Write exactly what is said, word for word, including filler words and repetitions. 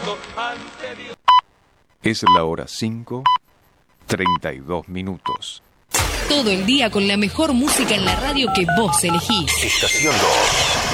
juramento ante Dios. Es la hora cinco, treinta y dos minutos. Todo el día con la mejor música en la radio que vos elegís. Estación dos.